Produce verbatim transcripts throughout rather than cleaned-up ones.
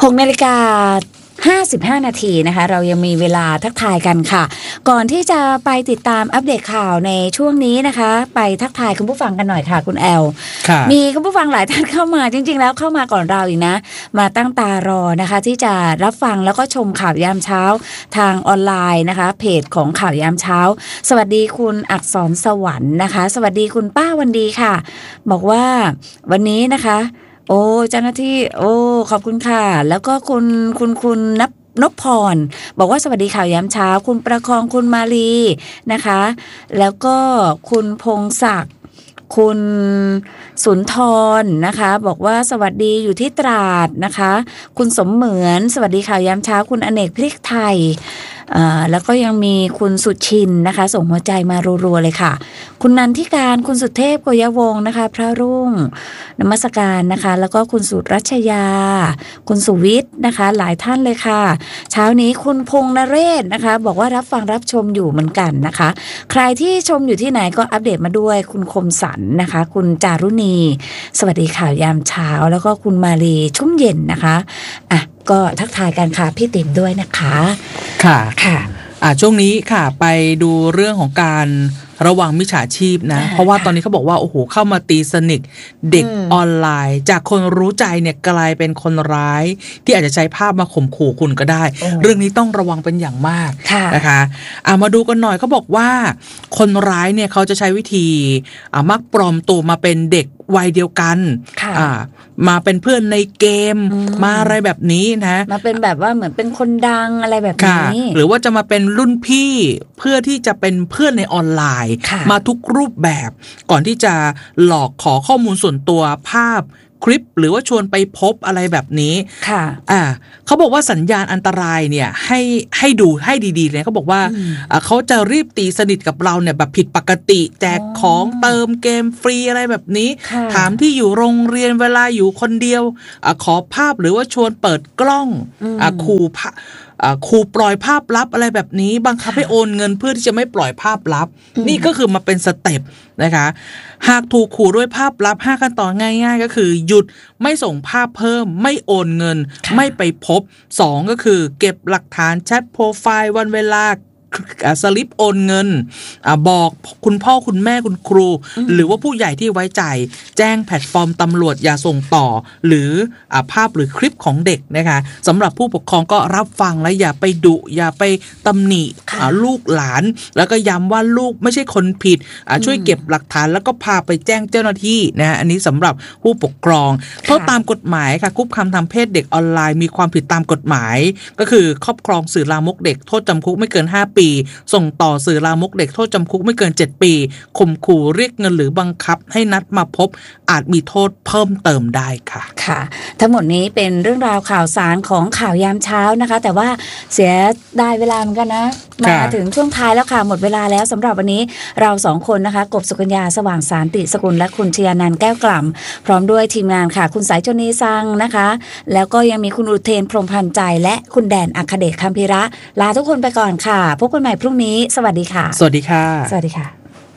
หกนาฬิกาห้าสิบห้านาทีนะคะเรายังมีเวลาทักทายกันค่ะก่อนที่จะไปติดตามอัปเดตข่าวในช่วงนี้นะคะไปทักทายคุณผู้ฟังกันหน่อยค่ะคุณแอลมีคุณผู้ฟังหลายท่านเข้ามาจริงๆแล้วเข้ามาก่อนเราอีกนะมาตั้งตารอนะคะที่จะรับฟังแล้วก็ชมข่าวยามเช้าทางออนไลน์นะคะเพจของข่าวยามเช้าสวัสดีคุณอักษรสวรรค์นะคะสวัสดีคุณป้าวันดีค่ะบอกว่าวันนี้นะคะโอ้เจ้าหน้าที่โอ้ขอบคุณค่ะแล้วก็คุณคุณคุณนับนพพรบอกว่าสวัสดีข่าวยามเช้าคุณประคองคุณมาลีนะคะแล้วก็คุณพงศักดิ์คุณสุนทรนะคะบอกว่าสวัสดีอยู่ที่ตราดนะคะคุณสมเหมือนสวัสดีข่าวยามเช้าคุณอเนกพริกไทยแล้วก็ยังมีคุณสุชินนะคะส่งหัวใจมารัวๆเลยค่ะคุณนันทิการคุณสุเทพโกยวงศ์นะคะพระรุ่งนมัสการนะคะแล้วก็คุณสุรัชยาคุณสุวิทย์นะคะหลายท่านเลยค่ะเช้านี้คุณพงษ์นเรศนะคะบอกว่ารับฟังรับชมอยู่เหมือนกันนะคะใครที่ชมอยู่ที่ไหนก็อัปเดตมาด้วยคุณคมสันนะคะคุณจารุณีสวัสดีข่าวยามเช้าแล้วก็คุณมาลีชุ่มเย็นนะคะอ่ะก็ทักทายกันค่ะพี่ติ๋มด้วยนะคะค่ะค่ะอ่าช่วงนี้ค่ะไปดูเรื่องของการระวังมิจฉาชีพนะเพราะว่าตอนนี้เขาบอกว่าโอ้โหเข้ามาตีสนิทเด็กออนไลน์จากคนรู้ใจเนี่ยกลายเป็นคนร้ายที่อาจจะใช้ภาพมาข่มขู่คุณก็ได้เรื่องนี้ต้องระวังเป็นอย่างมากนะคะอ่ามาดูกันหน่อยเขาบอกว่าคนร้ายเนี่ยเขาจะใช้วิธีอ่ามักปลอมตัวมาเป็นเด็กวัยเดียวกันอ่ามาเป็นเพื่อนในเกมมาอะไรแบบนี้นะมาเป็นแบบว่าเหมือนเป็นคนดังอะไรแบบนี้หรือว่าจะมาเป็นรุ่นพี่เพื่อที่จะเป็นเพื่อนในออนไลน์มาทุกรูปแบบก่อนที่จะหลอกขอข้อมูลส่วนตัวภาพคลิปหรือว่าชวนไปพบอะไรแบบนี้ค่ะอ่าเขาบอกว่าสัญญาณอันตรายเนี่ยให้ให้ดูให้ดีๆเลยเขาบอกว่าอ่าเขาจะรีบตีสนิทกับเราเนี่ยแบบผิดปกติแจกของเติมเกมฟรีอะไรแบบนี้ถามที่อยู่โรงเรียนเวลาอยู่คนเดียวอ่าขอภาพหรือว่าชวนเปิดกล้องอ่าขู่ขู่ปล่อยภาพลับอะไรแบบนี้บังคับให้โอนเงินเพื่อที่จะไม่ปล่อยภาพลับนี่ก็คือมาเป็นสเต็ปนะคะหากถูกขู่ด้วยภาพลับห้าขั้นตอนง่ายๆก็คือหยุดไม่ส่งภาพเพิ่มไม่โอนเงินไม่ไปพบสองก็คือเก็บหลักฐานแชทโปรไฟล์วันเวลาสลิปโอนเงินบอกคุณพ่อคุณแม่คุณครูหรือว่าผู้ใหญ่ที่ไว้ใจแจ้งแพลตฟอร์มตำรวจอย่าส่งต่อหรือภาพหรือคลิปของเด็กนะคะสำหรับผู้ปกครองก็รับฟังและอย่าไปดุอย่าไปตำหนิลูกหลานแล้วก็ย้ำว่าลูกไม่ใช่คนผิดช่วยเก็บหลักฐานแล้วก็พาไปแจ้งเจ้าหน้าที่นะอันนี้สำหรับผู้ปกครองโทษตามกฎหมายค่ะคุกคามทางเพศเด็กออนไลน์มีความผิดตามกฎหมายก็คือครอบครองสื่อลามกเด็กโทษจำคุกไม่เกินห้าปีส่งต่อสื่อลามกเด็กโทษจำคุกไม่เกินเจ็ดปีข่มขู่เรียกเงินหรือบังคับให้นัดมาพบอาจมีโทษเพิ่มเติมได้ค่ะค่ะทั้งหมดนี้เป็นเรื่องราวข่าวสารของข่าวยามเช้านะคะแต่ว่าเสียได้เวลาเหมือนกันนะมาถึงช่วงท้ายแล้วค่ะหมดเวลาแล้วสำหรับวันนี้เราสองคนนะคะกบสุกัญญาสว่างสารติสกุลและคุณชยานันท์แก้วกล่ำพร้อมด้วยทีมงานค่ะคุณสายชนีซังนะคะแล้วก็ยังมีคุณอุเทนพรหมพันธ์ใจและคุณแดนอัคเดชคัมภิระลาทุกคนไปก่อนค่ะพบกันใหม่พรุ่งนี้สวัสดีค่ะสวัสดีค่ะสวัสดีค่ะ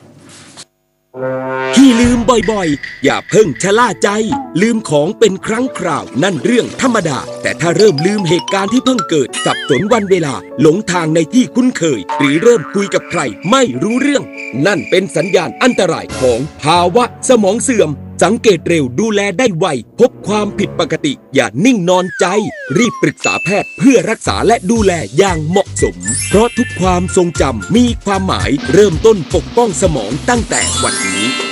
ที่ลืมบ่อยๆอย่าเพิ่งชะล่าใจลืมของเป็นครั้งคราวนั่นเรื่องธรรมดาแต่ถ้าเริ่มลืมเหตุการณ์ที่เพิ่งเกิดสับสนวันเวลาหลงทางในที่คุ้นเคยหรือเริ่มคุยกับใครไม่รู้เรื่องนั่นเป็นสัญญาณอันตรายของภาวะสมองเสื่อมสังเกตเร็วดูแลได้ไวพบความผิดปกติอย่านิ่งนอนใจรีบปรึกษาแพทย์เพื่อรักษาและดูแลอย่างเหมาะสมเพราะทุกความทรงจำมีความหมายเริ่มต้นปกป้องสมองตั้งแต่วันนี้